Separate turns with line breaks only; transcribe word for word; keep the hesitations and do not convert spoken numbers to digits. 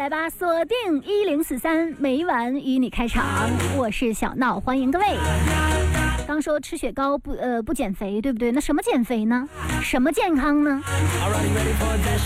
来吧，锁定一零四三，每晚与你开场，我是小闹，欢迎各位。刚说吃雪糕不呃不减肥，对不对？那什么减肥呢？什么健康呢？